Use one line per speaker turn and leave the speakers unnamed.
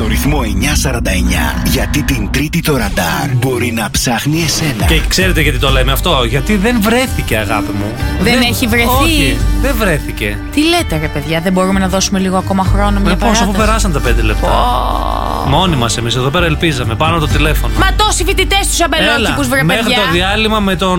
στο ρυθμό 949. Γιατί την Τρίτη το ραντάρ μπορεί να ψάχνει εσένα.
Και ξέρετε γιατί το λέμε αυτό? Γιατί δεν βρέθηκε, αγάπη μου.
Δεν έχει βρεθεί.
Όχι, δεν βρέθηκε.
Τι λέτε, ρε παιδιά, δεν μπορούμε να δώσουμε λίγο ακόμα χρόνο? Μια
Πώς, αφού περάσαν τα 5 λεπτά. Μόνοι μας εμείς εδώ πέρα ελπίζαμε, πάνω το τηλέφωνο.
Μα τόσοι φοιτητές τους αμπελόκηπους, βρε παιδιά.
Μέχρι το διάλειμμα με τον